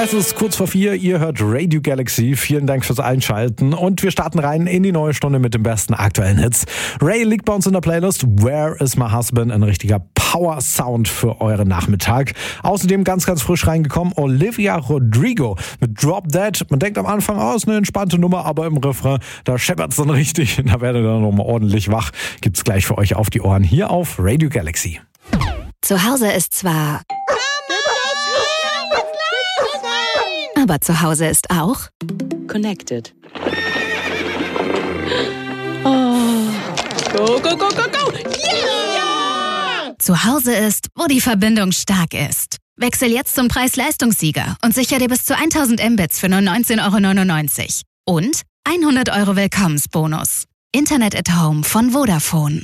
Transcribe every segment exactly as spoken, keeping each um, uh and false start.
Es ist kurz vor vier, ihr hört Radio Galaxy. Vielen Dank fürs Einschalten und wir starten rein in die neue Stunde mit den besten aktuellen Hits. Ray liegt bei uns in der Playlist Where is my husband? Ein richtiger Power-Sound für euren Nachmittag. Außerdem ganz, ganz frisch reingekommen Olivia Rodrigo mit Drop Dead. Man denkt am Anfang, oh, ist eine entspannte Nummer, aber im Refrain, da scheppert's dann richtig. Da werdet ihr dann nochmal ordentlich wach. Gibt's gleich für euch auf die Ohren hier auf Radio Galaxy. Zu Hause ist zwar... Aber zu Hause ist auch Connected. Oh. Go, go, go, go, go! Yeah! Zu Hause ist, wo die Verbindung stark ist. Wechsel jetzt zum Preis-Leistungssieger und sicher dir bis zu tausend Mbits für nur neunzehn Euro neunundneunzig. Und hundert Euro Willkommensbonus. Internet at Home von Vodafone.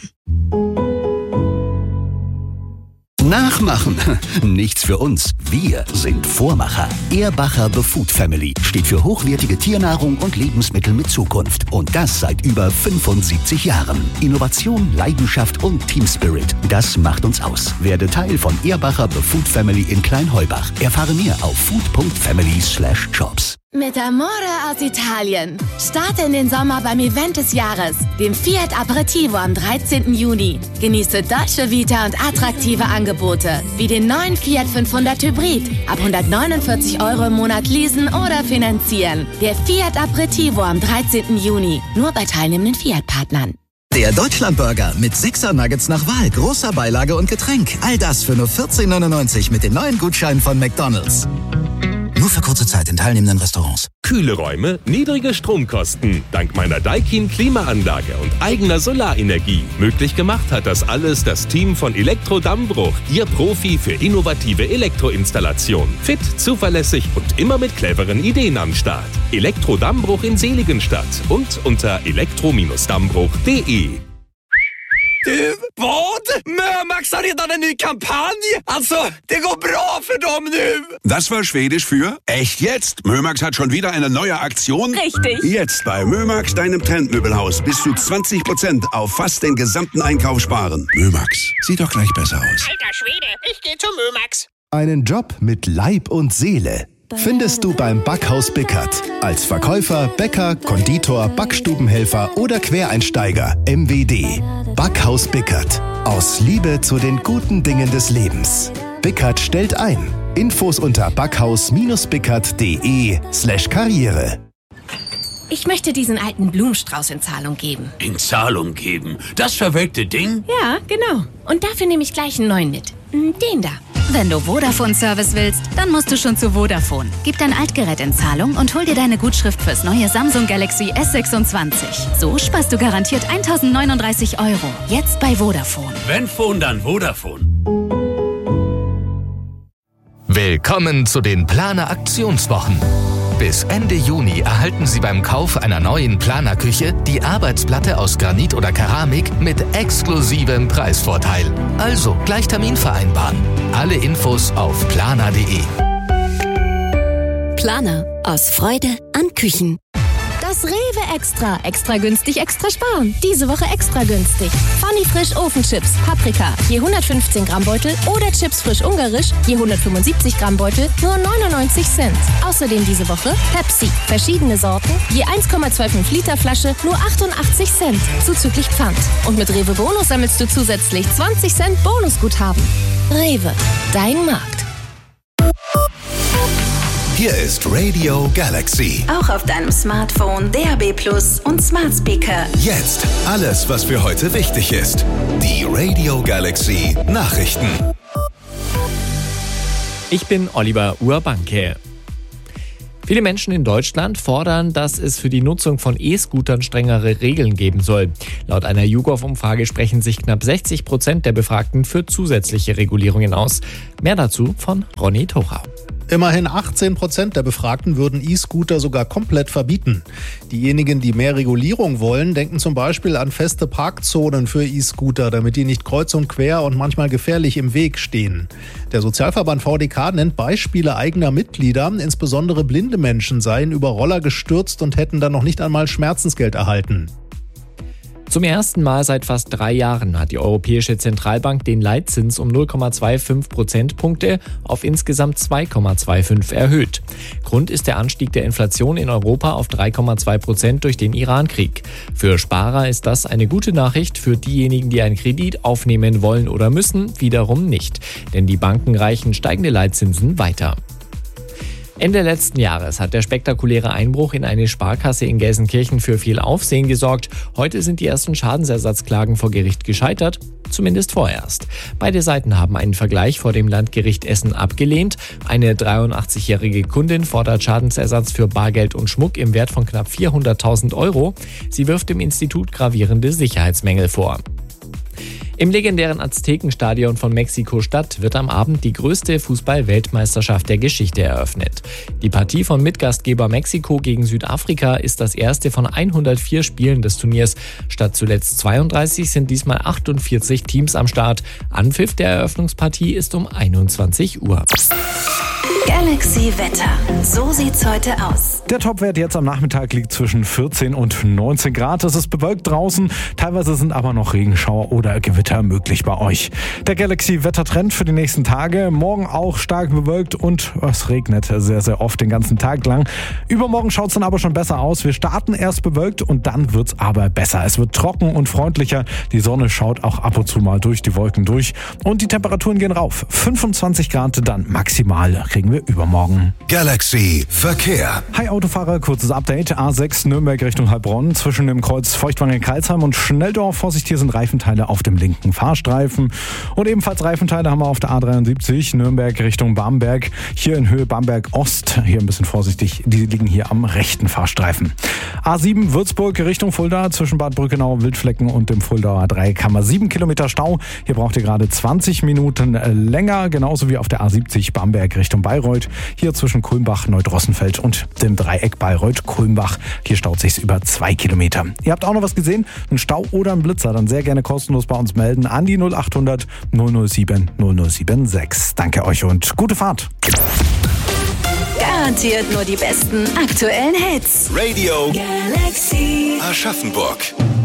Nachmachen. Nichts für uns. Wir sind Vormacher. Ehrbacher The Food Family steht für hochwertige Tiernahrung und Lebensmittel mit Zukunft. Und das seit über fünfundsiebzig Jahren. Innovation, Leidenschaft und Team Spirit. Das macht uns aus. Werde Teil von Ehrbacher The Food Family in Kleinheubach. Erfahre mehr auf food punkt family slash jobs. Mit Amore aus Italien. Starte in den Sommer beim Event des Jahres, dem Fiat Aperitivo am dreizehnten Juni. Genieße Dolce Vita und attraktive Angebote, wie den neuen Fiat fünfhundert Hybrid. Ab hundertneunundvierzig Euro im Monat leasen oder finanzieren. Der Fiat Aperitivo am dreizehnten Juni. Nur bei teilnehmenden Fiat-Partnern. Der Deutschlandburger mit Sixer Nuggets nach Wahl, großer Beilage und Getränk. All das für nur vierzehn neunundneunzig mit den neuen Gutscheinen von McDonald's. Nur für kurze Zeit in teilnehmenden Restaurants. Kühle Räume, niedrige Stromkosten. Dank meiner Daikin Klimaanlage und eigener Solarenergie. Möglich gemacht hat das alles das Team von Elektro Dammbruch. Ihr Profi für innovative Elektroinstallation. Fit, zuverlässig und immer mit cleveren Ideen am Start. Elektro Dammbruch in Seligenstadt und unter elektro Dammbruch punkt de. Du, vad? Mömax har redan en ny kampanj! Alltså, det går bra för dem nu! Das war Schwedisch für echt jetzt. Mömax hat schon wieder eine neue Aktion. Richtig. Jetzt bei Mömax, deinem Trendmöbelhaus, bis zu zwanzig Prozent auf fast den gesamten Einkauf sparen. Mömax, sieht doch gleich besser aus. Alter Schwede, ich geh zu Mömax. Einen Job mit Leib und Seele findest du beim Backhaus Bickert. Als Verkäufer, Bäcker, Konditor, Backstubenhelfer oder Quereinsteiger. M W D. Backhaus Bickert. Aus Liebe zu den guten Dingen des Lebens. Bickert stellt ein. Infos unter backhaus-bickert.de slash Karriere. Ich möchte diesen alten Blumenstrauß in Zahlung geben. In Zahlung geben? Das verwelkte Ding? Ja, genau. Und dafür nehme ich gleich einen neuen mit. Den da. Wenn du Vodafone-Service willst, dann musst du schon zu Vodafone. Gib dein Altgerät in Zahlung und hol dir deine Gutschrift fürs neue Samsung Galaxy S sechsundzwanzig. So sparst du garantiert tausendneununddreißig Euro. Jetzt bei Vodafone. Wenn Phone, dann Vodafone. Willkommen zu den Planer Aktionswochen. Bis Ende Juni erhalten Sie beim Kauf einer neuen Planerküche die Arbeitsplatte aus Granit oder Keramik mit exklusivem Preisvorteil. Also gleich Termin vereinbaren. Alle Infos auf planer punkt de. Planer. Aus Freude an Küchen. Das Rewe Extra. Extra günstig, extra sparen. Diese Woche extra günstig. Funny Frisch Ofenchips, Paprika, je hundertfünfzehn Gramm Beutel oder Chips frisch ungarisch, je hundertfünfundsiebzig Gramm Beutel, nur neunundneunzig Cent. Außerdem diese Woche Pepsi, verschiedene Sorten, je eins Komma fünfundzwanzig Liter Flasche, nur achtundachtzig Cent, zuzüglich Pfand. Und mit Rewe Bonus sammelst du zusätzlich zwanzig Cent Bonusguthaben. Rewe, dein Markt. Hier ist Radio Galaxy. Auch auf deinem Smartphone, D A B Plus und Smart Speaker. Jetzt alles, was für heute wichtig ist. Die Radio Galaxy Nachrichten. Ich bin Oliver Urbanke. Viele Menschen in Deutschland fordern, dass es für die Nutzung von E-Scootern strengere Regeln geben soll. Laut einer YouGov-Umfrage sprechen sich knapp sechzig Prozent der Befragten für zusätzliche Regulierungen aus. Mehr dazu von Ronny Tochau. Immerhin achtzehn Prozent der Befragten würden E-Scooter sogar komplett verbieten. Diejenigen, die mehr Regulierung wollen, denken zum Beispiel an feste Parkzonen für E-Scooter, damit die nicht kreuz und quer und manchmal gefährlich im Weg stehen. Der Sozialverband V D K nennt Beispiele eigener Mitglieder, insbesondere blinde Menschen seien über Roller gestürzt und hätten dann noch nicht einmal Schmerzensgeld erhalten. Zum ersten Mal seit fast drei Jahren hat die Europäische Zentralbank den Leitzins um null Komma fünfundzwanzig Prozentpunkte auf insgesamt zwei Komma fünfundzwanzig erhöht. Grund ist der Anstieg der Inflation in Europa auf drei Komma zwei Prozent durch den Iran-Krieg. Für Sparer ist das eine gute Nachricht, für diejenigen, die einen Kredit aufnehmen wollen oder müssen, wiederum nicht. Denn die Banken reichen steigende Leitzinsen weiter. Ende letzten Jahres hat der spektakuläre Einbruch in eine Sparkasse in Gelsenkirchen für viel Aufsehen gesorgt. Heute sind die ersten Schadensersatzklagen vor Gericht gescheitert, zumindest vorerst. Beide Seiten haben einen Vergleich vor dem Landgericht Essen abgelehnt. Eine dreiundachtzigjährige Kundin fordert Schadensersatz für Bargeld und Schmuck im Wert von knapp vierhunderttausend Euro. Sie wirft dem Institut gravierende Sicherheitsmängel vor. Im legendären Aztekenstadion von Mexiko-Stadt wird am Abend die größte Fußball-Weltmeisterschaft der Geschichte eröffnet. Die Partie von Mitgastgeber Mexiko gegen Südafrika ist das erste von hundertvier Spielen des Turniers. Statt zuletzt zweiunddreißig sind diesmal achtundvierzig Teams am Start. Anpfiff der Eröffnungspartie ist um einundzwanzig Uhr. Galaxy Wetter. So sieht's heute aus. Der Topwert jetzt am Nachmittag liegt zwischen vierzehn und neunzehn Grad. Es ist bewölkt draußen. Teilweise sind aber noch Regenschauer oder Gewitter möglich bei euch. Der Galaxy Wettertrend für die nächsten Tage. Morgen auch stark bewölkt und es regnet sehr, sehr oft den ganzen Tag lang. Übermorgen schaut's dann aber schon besser aus. Wir starten erst bewölkt und dann wird's aber besser. Es wird trocken und freundlicher. Die Sonne schaut auch ab und zu mal durch die Wolken durch. Und die Temperaturen gehen rauf. fünfundzwanzig Grad dann maximal kriegen wir übermorgen. Galaxy Verkehr. Hi Autofahrer, kurzes Update. A sechs Nürnberg Richtung Heilbronn zwischen dem Kreuz Feuchtwangen-Karlsheim und Schnelldorf. Vorsicht, hier sind Reifenteile auf dem linken Fahrstreifen. Und ebenfalls Reifenteile haben wir auf der A dreiundsiebzig Nürnberg Richtung Bamberg. Hier in Höhe Bamberg Ost. Hier ein bisschen vorsichtig. Die liegen hier am rechten Fahrstreifen. A sieben Würzburg Richtung Fulda zwischen Bad Brückenau, Wildflecken und dem Fuldauer Dreieck haben wir sieben Kilometer Stau. Hier braucht ihr gerade zwanzig Minuten länger. Genauso wie auf der A siebzig Bamberg Richtung Bayreuth. Hier zwischen Kulmbach, Neudrossenfeld und dem Dreieck Bayreuth-Kulmbach. Hier staut sich's über zwei Kilometer. Ihr habt auch noch was gesehen? Ein Stau oder ein Blitzer? Dann sehr gerne kostenlos bei uns melden an die null acht hundert null null sieben null null sieben sechs. Danke euch und gute Fahrt. Garantiert nur die besten aktuellen Hits. Radio Galaxy Aschaffenburg.